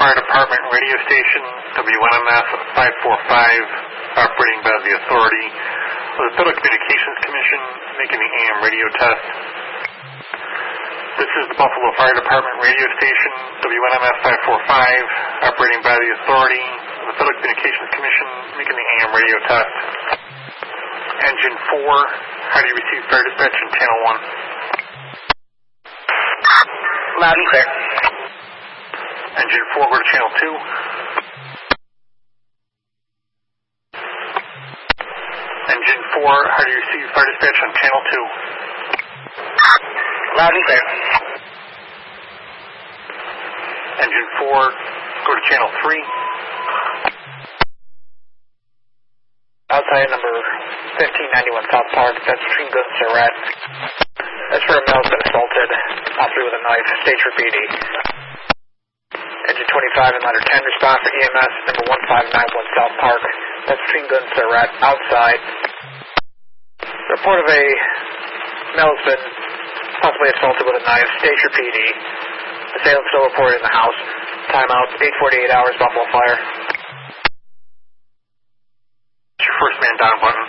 Fire Department radio station, WNMF 545, operating by the authority of the Federal Communications Commission, making the AM radio test. This is the Buffalo Fire Department radio station, WNMF 545, operating by the authority of the Federal Communications Commission, making the AM radio test. Engine 4, how do you receive fire dispatch in channel 1? Loud and clear. Engine 4, go to channel 2. Engine 4, how do you receive fire dispatch on channel 2? Loud and clear. Engine 4, go to channel 3. Outside number 1591 South Park, that's between Good and Surratt. That's where a male has been assaulted, possibly with a knife, stage for PD. Engine 25 and ladder 10, response to EMS number 1591 South Park, that's between Good and Surratt, outside. Report of a male has been possibly assaulted with a knife, stage for PD. Assailant still reported in the house. Timeout, 8:48 hours, Buffalo Fire. What's your first man down button?